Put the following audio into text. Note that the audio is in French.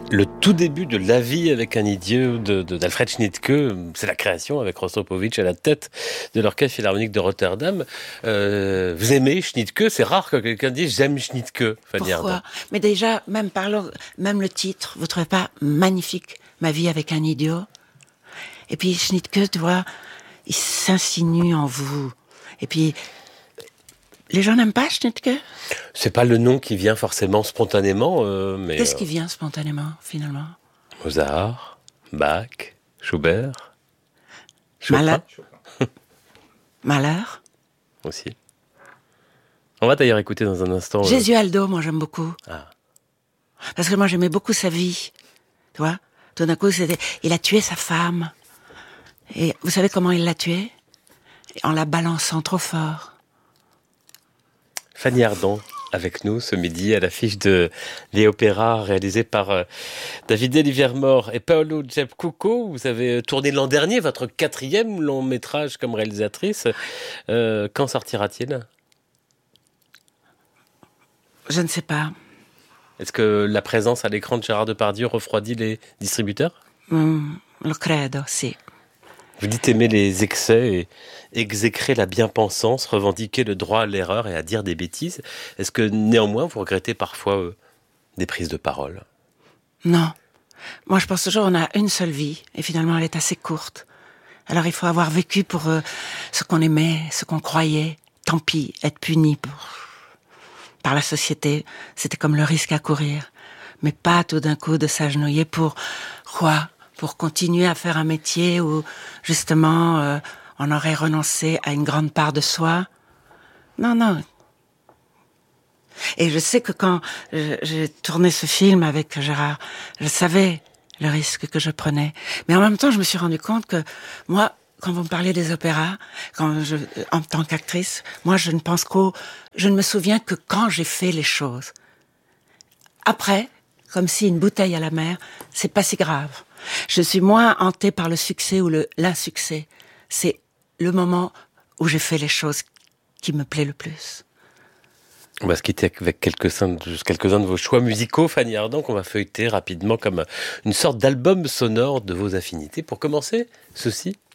Le tout début de La vie avec un idiot d'Alfred Schnittke, c'est la création avec Rostropovitch à la tête de l'Orchestre Philharmonique de Rotterdam. Vous aimez Schnittke? C'est rare que quelqu'un dise j'aime Schnittke. Fanny Ardant. Pourquoi? Mais déjà, même le titre, vous trouvez pas magnifique, Ma vie avec un idiot? Et puis Schnittke, tu vois, il s'insinue en vous. Et puis, les gens n'aiment pas Schnittke? C'est pas le nom qui vient forcément spontanément, mais... Qu'est-ce qui vient spontanément, finalement? Mozart, Bach, Schubert, Chopin. Malheur. Aussi. On va d'ailleurs écouter dans un instant... Gesualdo, moi j'aime beaucoup. Ah. Parce que moi j'aimais beaucoup sa vie. Tu vois? Tout d'un coup, il a tué sa femme. Et vous savez comment il l'a tuée? En la balançant trop fort. Fanny Ardant, avec nous ce midi à l'affiche de l'opéra réalisé par David Livermore et Paolo Giapcucco. Vous avez tourné l'an dernier votre 4e long métrage comme réalisatrice. Quand sortira-t-il? Je ne sais pas. Est-ce que la présence à l'écran de Gérard Depardieu refroidit les distributeurs? Lo credo, si. Vous dites aimer les excès et exécrer la bien-pensance, revendiquer le droit à l'erreur et à dire des bêtises. Est-ce que néanmoins vous regrettez parfois des prises de parole? Non. Moi je pense toujours qu'on a une seule vie et finalement elle est assez courte. Alors il faut avoir vécu pour ce qu'on aimait, ce qu'on croyait. Tant pis, être puni par la société, c'était comme le risque à courir. Mais pas tout d'un coup de s'agenouiller pour quoi? Pour continuer à faire un métier où, justement, on aurait renoncé à une grande part de soi. Non, non. Et je sais que quand j'ai tourné ce film avec Gérard, je savais le risque que je prenais. Mais en même temps, je me suis rendu compte que moi, quand vous me parlez des opéras, en tant qu'actrice, moi, je ne me souviens que quand j'ai fait les choses. Après, comme si une bouteille à la mer, c'est pas si grave. Je suis moins hantée par le succès ou l'insuccès. C'est le moment où j'ai fait les choses qui me plaît le plus. On va se quitter avec quelques-uns de vos choix musicaux, Fanny Ardant, qu'on va feuilleter rapidement comme une sorte d'album sonore de vos affinités. Pour commencer, ceci.